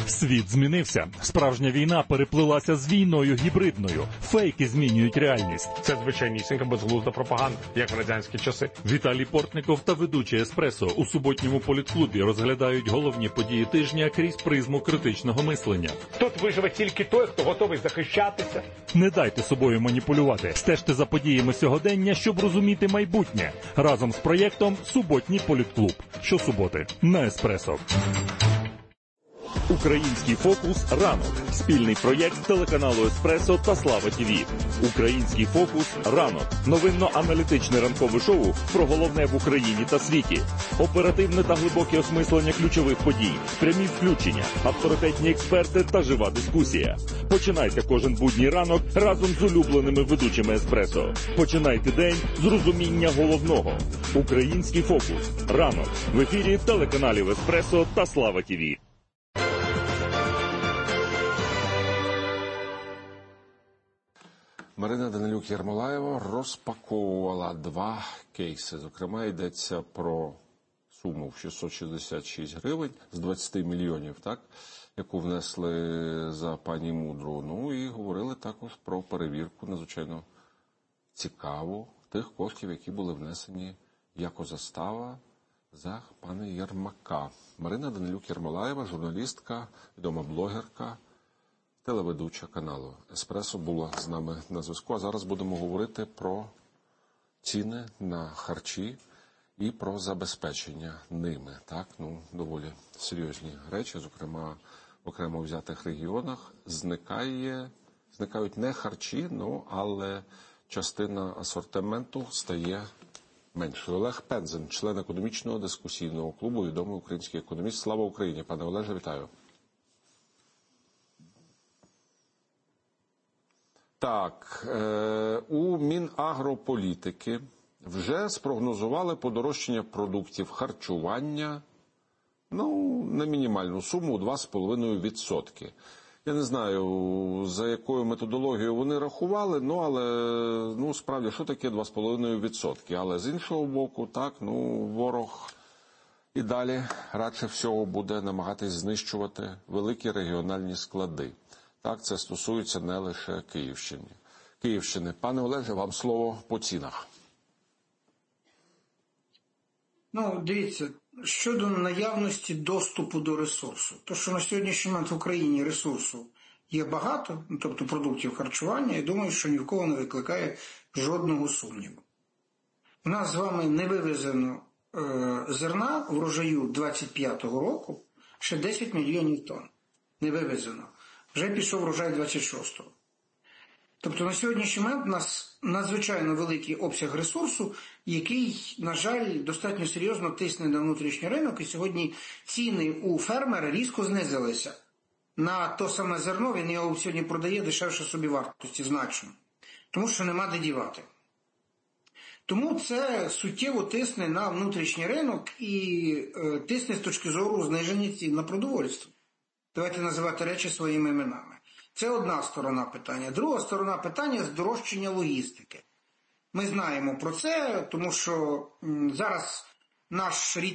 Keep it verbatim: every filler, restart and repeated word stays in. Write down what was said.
Світ змінився. Справжня війна переплилася з війною гібридною. Фейки змінюють реальність. Це звичайнісінька безглузда пропаганда, як в радянські часи. Віталій Портников та ведучий «Еспресо» у суботньому політклубі розглядають головні події тижня крізь призму критичного мислення. Тут виживе тільки той, хто готовий захищатися. Не дайте собою маніпулювати. Стежте за подіями сьогодення, щоб розуміти майбутнє. Разом з проєктом «Суботній політклуб». Щосуботи на «Еспресо». Український фокус ранок. Спільний проєкт телеканалу «Еспресо» та Слава ТІВІ. Український фокус ранок. Новинно-аналітичне ранкове шоу про головне в Україні та світі. Оперативне та глибоке осмислення ключових подій. Прямі включення, авторитетні експерти та жива дискусія. Починайте кожен будній ранок разом з улюбленими ведучими «Еспресо». Починайте день з розуміння головного. Український фокус ранок. В ефірі телеканалів «Еспресо» та Слава ТІВІ. Марина Данилюк-Ярмолаєва розпаковувала два кейси. Зокрема, йдеться про суму в шістсот шістдесят шість гривень з двадцяти мільйонів, так, яку внесли за пані Мудру. Ну і говорили також про перевірку, надзвичайно цікаву, тих коштів, які були внесені як застава за пана Єрмака. Марина Данилюк-Ярмолаєва, журналістка, відома блогерка, телеведуча каналу «Еспресо» була з нами на зв'язку. А зараз будемо говорити про ціни на харчі і про забезпечення ними. Так, ну, доволі серйозні речі, зокрема, в окремо взятих регіонах зникає, зникають не харчі, ну, але частина асортименту стає меншою. Олег Пензен, член економічного дискусійного клубу, відомий український економіст. Слава Україні! Пане Олеже, вітаю! Так, е, у Мінагрополітики вже спрогнозували подорожчання продуктів харчування, ну, на мінімальну суму два з половиною відсотки. Я не знаю, за якою методологією вони рахували, ну, але, ну, справді, що таке два з половиною відсотки? Але з іншого боку, так, ну, ворог і далі, радше всього, буде намагатись знищувати великі регіональні склади. Так, це стосується не лише Київщини. Київщини. Пане Олеже, вам слово по цінах. Ну, дивіться, щодо наявності доступу до ресурсу. То, що на сьогоднішній момент в Україні ресурсу є багато, тобто продуктів харчування, я думаю, що ні в кого не викликає жодного сумніву. У нас з вами не вивезено е, зерна врожаю двадцять п'ятого року, ще десять мільйонів тонн. Не вивезено. Вже пішов врожай двадцять шостого. Тобто на сьогоднішній момент у нас надзвичайно великий обсяг ресурсу, який, на жаль, достатньо серйозно тисне на внутрішній ринок, і сьогодні ціни у фермера різко знизилися. На то саме зерно він його сьогодні продає дешевше собівартості значно, тому що нема де дівати. Тому це суттєво тисне на внутрішній ринок і е, тисне з точки зору зниження цін на продовольство. Давайте називати речі своїми іменами. Це одна сторона питання. Друга сторона питання – здорожчання логістики. Ми знаємо про це, тому що зараз наш рід